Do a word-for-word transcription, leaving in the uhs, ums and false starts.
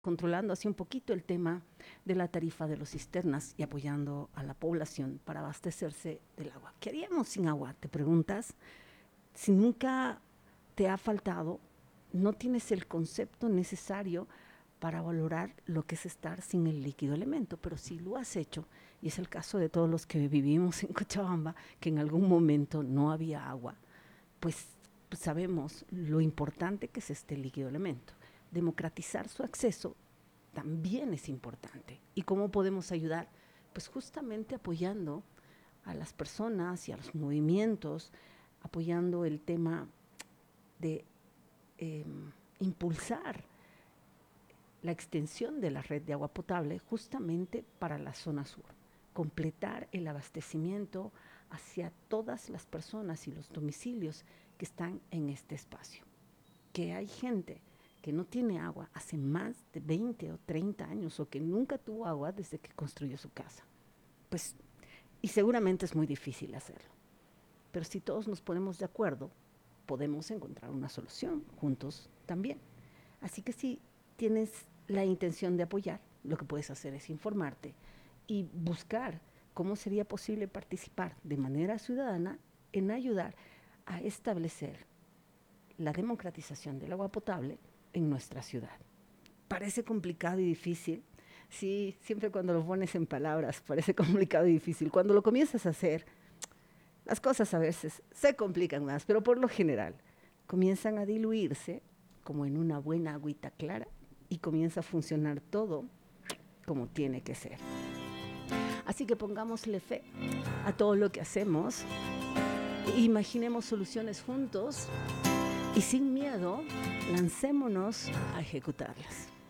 controlando así un poquito el tema de la tarifa de las cisternas y apoyando a la población para abastecerse del agua. ¿Qué haríamos sin agua? Te preguntas. Si nunca te ha faltado, no tienes el concepto necesario para valorar lo que es estar sin el líquido elemento, pero si lo has hecho, y es el caso de todos los que vivimos en Cochabamba, que en algún momento no había agua, pues, pues sabemos lo importante que es este líquido elemento. Democratizar su acceso también es importante. ¿Y cómo podemos ayudar? Pues justamente apoyando a las personas y a los movimientos, apoyando el tema de eh, impulsar la extensión de la red de agua potable justamente para la zona sur, completar el abastecimiento hacia todas las personas y los domicilios que están en este espacio. Que hay gente que no tiene agua hace más de veinte o treinta años o que nunca tuvo agua desde que construyó su casa. Pues, y seguramente es muy difícil hacerlo. Pero si todos nos ponemos de acuerdo, podemos encontrar una solución juntos también. Así que si tienes la intención de apoyar, lo que puedes hacer es informarte y buscar cómo sería posible participar de manera ciudadana en ayudar a establecer la democratización del agua potable en nuestra ciudad. Parece complicado y difícil. Sí, siempre cuando lo pones en palabras parece complicado y difícil. Cuando lo comienzas a hacer, las cosas a veces se complican más, pero por lo general comienzan a diluirse como en una buena agüita clara y comienza a funcionar todo como tiene que ser. Así que pongámosle fe a todo lo que hacemos, imaginemos soluciones juntos y sin miedo lancémonos a ejecutarlas.